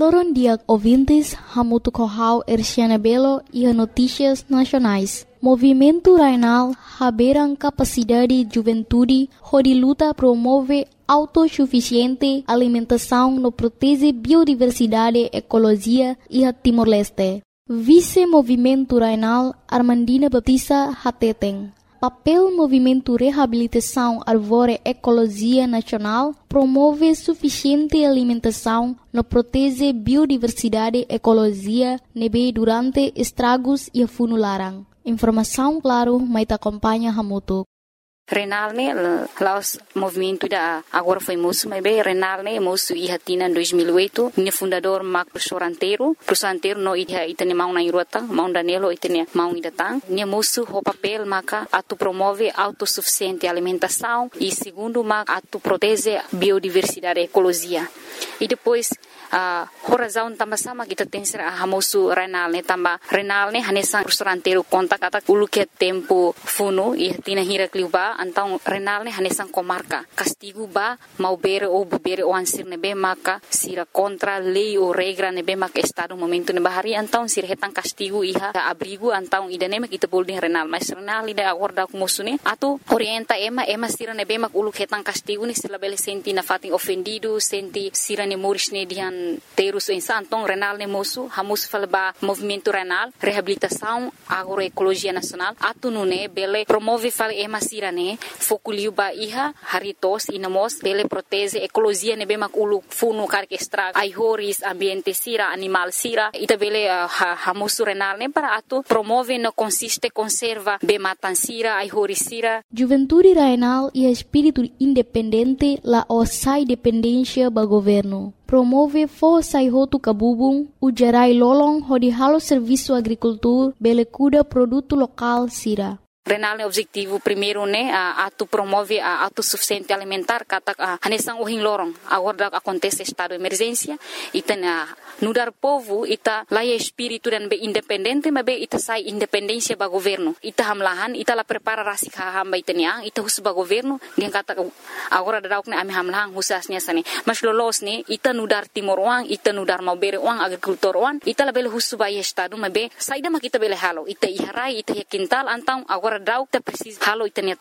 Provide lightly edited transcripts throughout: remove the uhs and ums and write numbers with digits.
Loron dia ouvintes, Hamutu Kohau Erciana Belo e a Notícias Nacionais. Movimento Rainal haberam capacidade juventude, onde luta promove autossuficiente alimentação no protege biodiversidade, ecologia e a Timor-Leste. Vice-Movimento Rainal Armandina Batista Hateteng. Papel Movimento Reabilitação Arvore Ecologia Nacional promove suficiente alimentação no protege biodiversidade, ecologia, nebe durante estragos e funularan. Informação, claro, mas acompanha Hamutu. Renal ne laos movimento da agora foi moço, mas bem Renal ne moço e hatina em 2008, ne fundador Mac Prosoranteiro no itane mau na irota, mau Danilo itane mau idatang, ne moço o papel maca atu promove autossuficiente alimentação e segundo maca atu protege biodiversidade e ecologia. E depois a razão também sama kita tem ser a moço Renal ne tamba Renal ne hanesan Prosoranteiro conta kata ulu que tempo funo e hatina hirakliuba então Renal ne hanesan comarca castigo ba mau bere ou bebere o ansir nebe maka sira contra lei ou regra nebe maka estado momento ne bahari então sira hetan castigo iha abrigo então idane mak kita boleh Renal mas Renal ida acorda com moço ne atu orienta ema sira nebe mak ulu hetan castigo ne sila bele senti na fatin ofendido senti sira ne moris ne dian terus então Renal ne moço hamus falba movimento Renal reabilitação agroecologia nacional atu nune bele promove fal ema sira ne fokuliu ba iha haritos inamos bele protege ecologia ne bemak ulu funu karke extra aihoris ambiente sira animal sira ita bele hamusu Renal ne para atu promove no consiste conserva be matan sira aihoris sira. Juventude Rainal e espírito independente la osai dependência ba governo. Promove força e roto cabubung, o gerai lolong hodi halo serviço agricultura, bele cuida produto local sira. Renal ne objetivo primeiro ne atu promove a autossuficiente alimentar kata hanesang uhing lorong agora acontece estado de emergência ita nudar povo ita laia espírito dan be independente mabe ita sai independência ba governo ita hamlahan ita la prepara rasik hamba itania ita hus ba governo dia kata agora dauk ne ami hamlahan husasnya sane mas lolos ne ita nudar timor wang ita nudar mau bere wang agrikultor wang ita la bele hus ba estado mabe sai da makita bele halo ita iharai ita yakintal antang agora dauk ta precis halo itania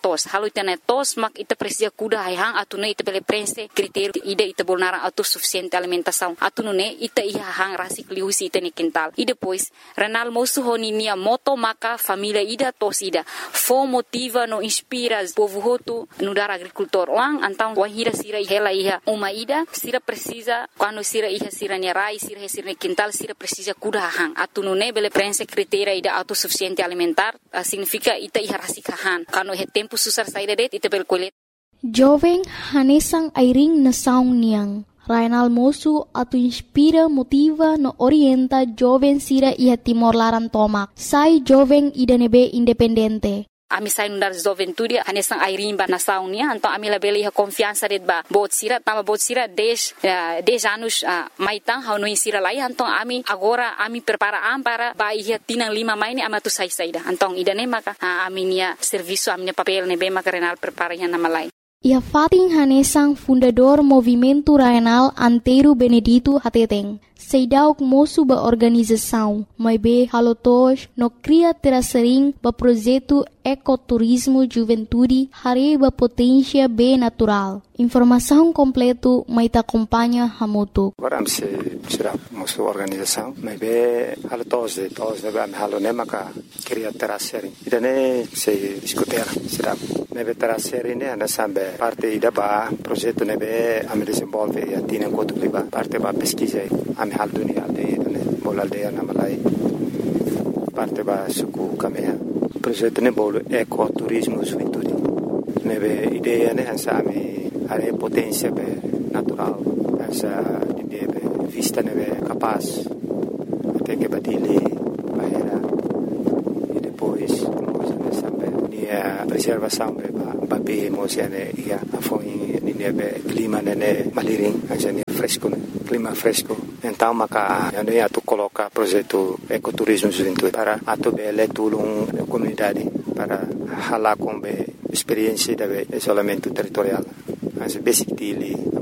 tos mak ita precisa kuda hang atune ita bele prense critério ida ita bolnara autossuficiente alimentação atune ita iha hang rasik liusi itani quintal e depois Renal moço honinia moto maka família ida tos ida fo motiva no inspira povo hotu no dar agricultor wang antang wahira sira hela iha uma ida sira precisa quando sira iha sira ni rai sira quintal sira precisa kuda hang atune bele prense critério ida autossuficiente alimentar significa ita iha rasikahan kano he tempo susar saída det ita bel kolet jovem hanesang airing na saung niang Rainal moço atu inspira motiva no orienta jovem sira iha Timor Laran tomak sai jovem idanebe independente. Ami sai nundar juventude hanesang airin ba nasaw niya anto ami labeli ha confiança det ba bot sira 10 anos maitang hau no sira lai anto ami agora ami preparaan para ba iha tinang 5 mai ni amatu sai saida antong idane maka ami nia serviço ami papel ne be maka Renal prepara nya namalai. Ia Fatin Hanesang fundador Movimento Rainal Antero Benedito Hateteng. Seidauk moço ba organização, mas be halotos no cria terasering ba projeto ecoturismo juventude hare ba potência be natural. Informação completo mai ta acompanha Hamutu. Agora se será moço organização, mas be halotos de ba halone maka cria terasering. Idane se discutir será nebe terasering ne ana sambe parte ida ba projeto nebe am desenvolve e atina enquanto liba parte ba pesquisa am hal dunia de bola aldeia na Malai parte ba suku kamea projeto ne bolo ecoturismo juventude nebe ideia ne ansami are potência be natural essa ideia be vista nebe capaz até que batile bahera e depois coisa nessa be a preservação be ba be emocione ia afoi nebe clima ne maliring asa ne fresco clima fresco então maka ando ia tu coloca projeto ecoturismo juventude para atu bele tulung comunidade para hala com be experiência de isolamento territorial as basic dili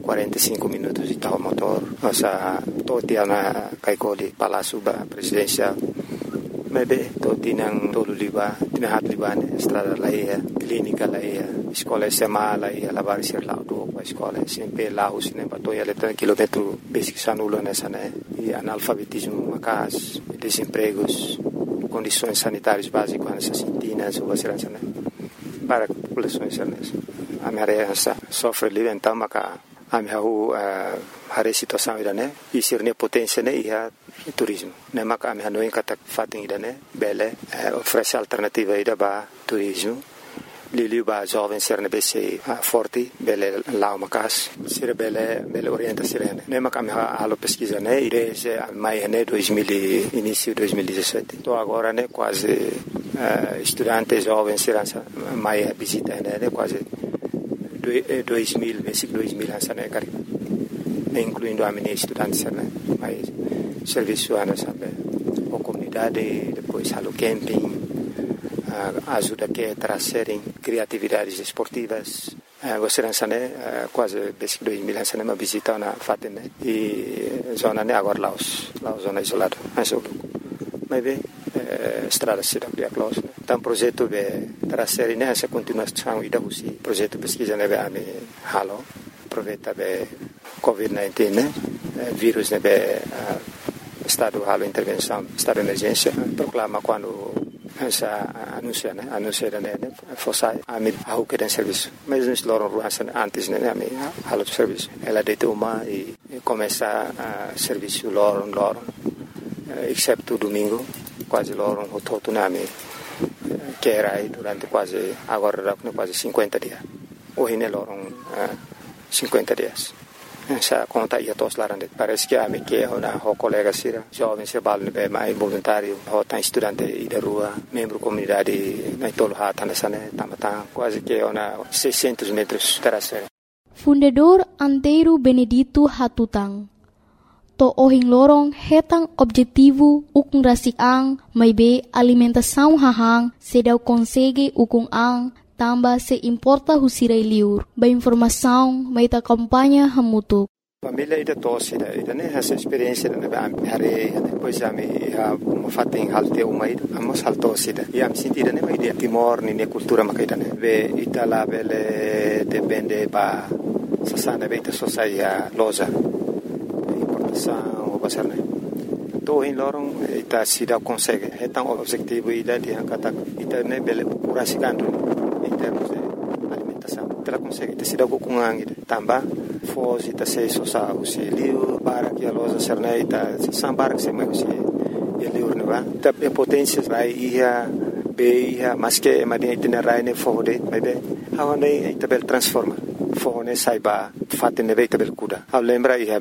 45 minutos de tal motor. Nossa, todo dia na Kaikoli, Palácio Presidencial. Maybe todo tinang tolo liba, tinahat liba ne, estrada laia, clínica laia, escola SMA laia, lavar ser lá do a escola, sempre lá os ne batoia letra quilômetro basic sanulo nessa né, e analfabetismo macas, desempregos, condições sanitárias básicas nessa sintinas ou assim né, para a população nessa. A minha área sofre livre então maca a minha a situação ida né, e ser ne potência né ia turismo. Ne maka ami hanoi kata fating ida ne bele oferece alternativa ida ba turismo. Lili ba jovem ser ne bese forte bele lá macas ser bele orienta sirene. Ne maka ami halo pesquisa ne desde mai ne 2000 início 2017. Tô agora ne quase estudante jovem ser mai visita ne quase 2000 basic 2000 hansa ne cari. Incluindo a minha estudante né, mas serviço ana sabe, a comunidade, depois halo camping, ajuda que trazerem criatividades esportivas. Gostaria né, quase basic 2000 né, uma visita na fatem né, e zona né agora Laos zona isolada, mas mas bem estrada cidade de Laos. Então projeto de trazer né essa continuação e da projeto pesquisa né be halo aproveita be COVID-19 né, vírus né be estado de intervenção, estado de emergência, proclama quando essa anuncia né fosse a mim a que tem serviço, mas nós loram antes né a mim halo de serviço, ela deita uma e começa a serviço loram, exceto domingo, quase loram o todo né a mim que era aí durante quase agora quase 50 dias, hoje né loram 50 dias. Essa conta ia todos lá parece que a minha que na colega sira jovem se balne be mais voluntário ou tá estudante da rua membro comunidade na tolo hata nessa né tamata quase que na 600 metros terasera. Fundador Antero Benedito Hatutang to ohing lorong hetang objetivo ukung rasik-ang may be alimentação hahang sedau konsege ukung ang tamba se importa husirai liur. Ba informação, may ta kampanya hamutuk. Família ida tosse ida né essa experiência né hari depois a me fating halte uma ida amos haltosse ida e am sentida né ida Timor ni cultura makaida né ve itala bele depende ba sasana beita sociedade loja importação ou basar né to em lorong ita sida consegue então objetivo ida dia kata ita né bele curasikan em termos de alimentação. Ela consegue ter sido com angin também fosse ta sei sosa usi liu para que a loja serneita sambar que se mais usi liu neva ta potências vai ia be ia mas que madia itinerário ne fode mas be hawane tabel transforma fone saiba fatte ne veita bel kuda a lembra ia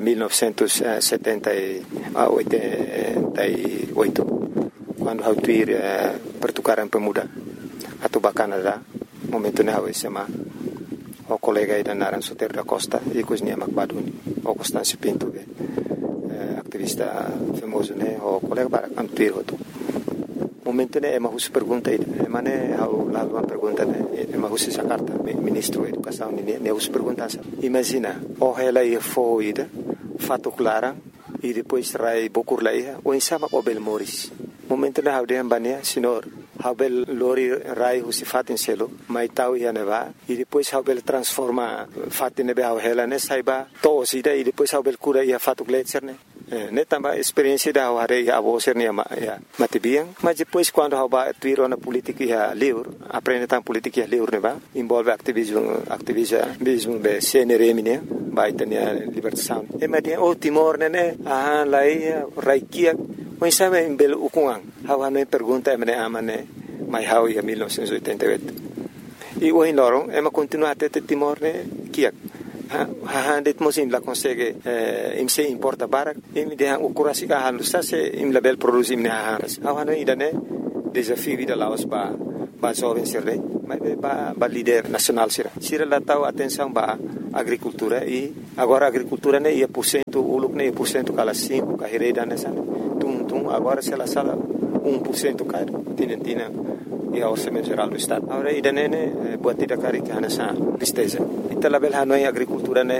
1988 quando hautuir pertukaran pemuda atau Canada momento ne hawe sema o colega ida naran Soter da Costa e cozinha Macbaduni o Constâncio Pinto activista famoso né o colega para antuir outro momento ne ema hus pergunta ida ema ne hau lá uma pergunta ne ema hus essa carta ministro da educação ne hus pergunta imagina o ela ia foi ida fato clara e depois rai bokur lá ia o insama o bel moris momento ne hau de ambania senhor Habel lori rai husi fatin selo mai tau ia neva e depois habel transforma fatin nebe hela ne saiba to sida e depois habel cura ia fatu gletser ne tamba experiência da hare ia aboser ne ya matibiang mas depois quando haba tuiro na política ia livre aprende tam política ia livre neva envolve ativismo be CNRM ne vai tenia libertação e media o Timor ne lai raikia mas sabe em belo ukungang hawa no pergunta emne amane mai hau ia 1988 e o em lorong ema continua até Timor ne kiak ha det mosin la consegue im se importa barak im de o kurasi ka halu sa se im label produce im ne hawa no idane desafio vida Laos ba jovem serre mas ba líder nacional sira la tau atenção ba agricultura e agora agricultura ne ia % uluk ne % kala 5 kahireda nessa tum agora se ela sala 1% caro tina e a orçamento geral do estado agora ida ne buatida cari que nessa listeza ita label hanoi agricultura ne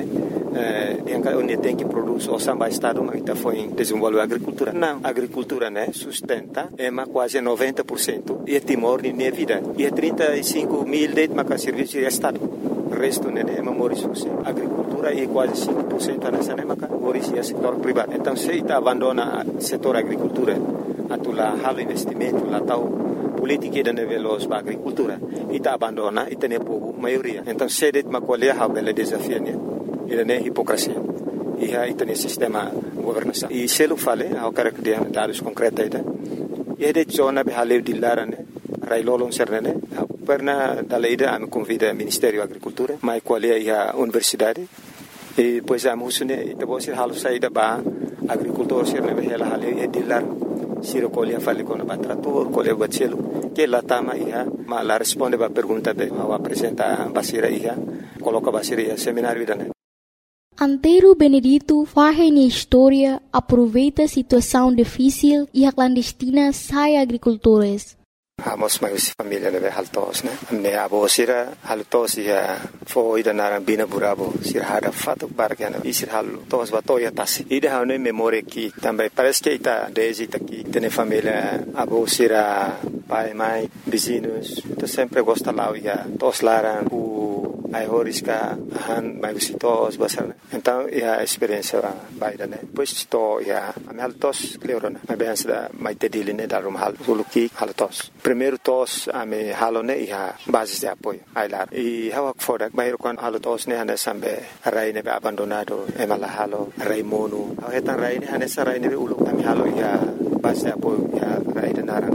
onde tem que produzir o samba estado, mas está foi desenvolver a agricultura. Não, a agricultura, né, sustenta quase 90% e Timor nem vida. E 35 mil de serviço de estado. O resto é memorização. A agricultura é quase 5% nessa época, é setor privado. Então, se está abandona o setor agricultura, atula halo investimento, lá tal política de nível da agricultura, e está abandona e tem pouco maioria. Então, se de uma colher há bela desafio, né? E é hipocrisia. E aí tem sistema governação. E se eu falei, eu quero que dê dados concretos aí, e de zona de haleu de lara, né? Railolong serne, pernah dalaida a me convida ao Ministério da Agricultura, mas qual é a universidade, e depois a musune, e depois halo saída ba agricultor serne behela haleu e de lar, siro colher fale com o trator, colher bacelo, que lá tama ia, mas lá responde ba pergunta be, ao apresentar basira ia, coloca basira ia seminário da né. Antero Benedito faz na história, aproveita a situação difícil e a clandestina sai agricultores. Amos mais família leve haltos, né? Me abo sira haltos ia foi da narang bina burabo sira hada fato bargana e sira haltos batoya tasi. Ida hane memória que também parece que está desde aqui tem família abo sira pai mãe vizinhos, tu sempre gosta lá ia tos laran ai horiska han mai visitos basar. Então a experiência vai da né. Depois to ia a haltos cleorona. A bem da mai tedili né da rumhal suluki haltos. Primeiro tos a me halone ia base de apoio ai lá. E hawak foda mai kon haltos né hane sambe rai ne abandonado e mala halo rai mono. Hetan rai ne hane sa rai ne ulu kami halo ia base de apoio ia rai de narang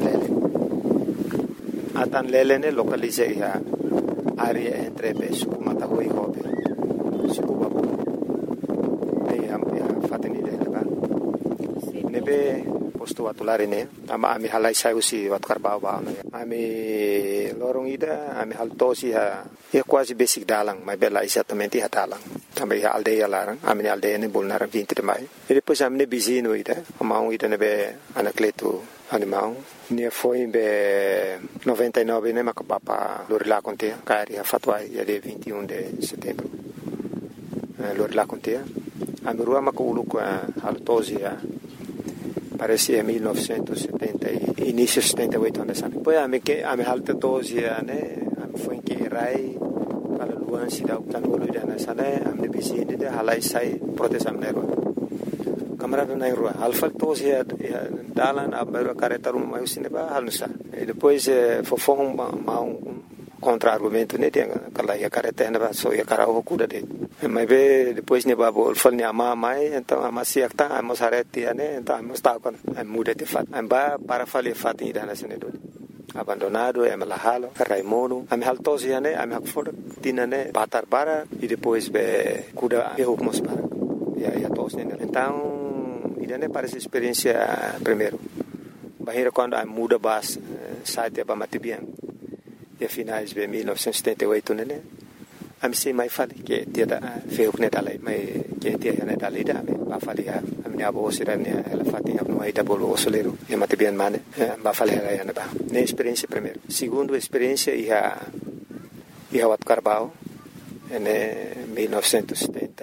atan lele ne localize ia área entre suku matahui hobe suku babu ne am fateni de leba nebe posto atulare ne ama ami halai sausi wat karbau ba ami lorong ida ami haltosi ha e quase basic dalang mai bela exatamente ha dalang também a aldeia larang ami aldeia ne bolnar 20 de mai e depois ami ne bizino ida ama ida nebe anacleto animal ne foi em 99 né macapapa lorila contea cari a fatwa ia de 21 de setembro lorila contea a merua maculu com a altosia parecia 1970 início 78 anos depois a me alta tosia né foi em que rai para luan cidade tan olida na sana a me bizinde de halai sai proteção nero camarada na rua alfa tos ya dalan abero careta rum mai sineba halusa e depois fofong contra argumento né tem aquela ya careta na so ya cara o cuda de mas ve depois ne babo fal ne ama mai então ama siakta amos hareti né então amos ta con muda de fat amba para fale fat ida na sene do abandonado e malahalo raimono am haltos ya né am hakfor tinane batar bara e depois be cuda e hukmos para ya tos né então idane parece experiência primeiro bahira quando a muda bas site ba matibian e finais de 1978 né am sei mai fale que dia da feu né dalai mai que dia né dalai da ba fale a minha avó sira né ela fatinha no aí da bolo solero e matibian mane ba fale ela né ba né experiência primeiro segundo experiência ia wat carbao né 1970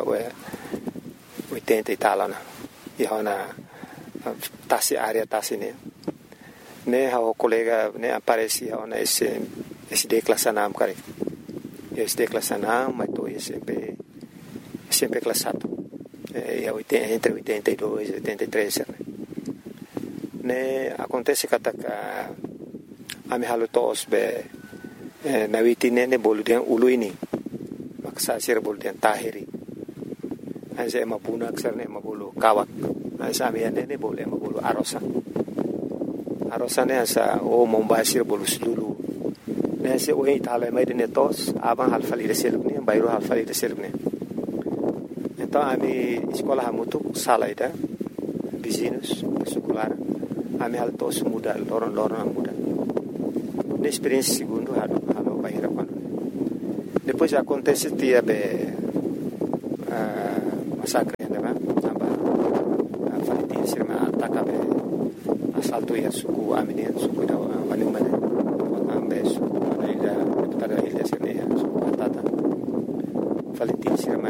80 e tal né e hona tasi área tasi ne o colega ne aparecia ona esse declassanam cara esse declassanam mas tô sempre classado e entre 82 e 83 ne acontece que a me halutos be na witine ne boludian uluini maksa sir boludian tahiri asa mabuna aksarne mabulu kawak asa miane ne boleh mabulu arosa ne asa o mombasir bolu sulu ne se o itala mai de netos abang halfali de selubne bayro halfali de selubne então ami escola hamutu salaida vizinhos secular ami haltos muda loron muda ne experiência segundo halo bayra quando depois acontece dia be massacre né aba falitin sirma ataka be assalto ya suku aminen suku da manimane ambe suku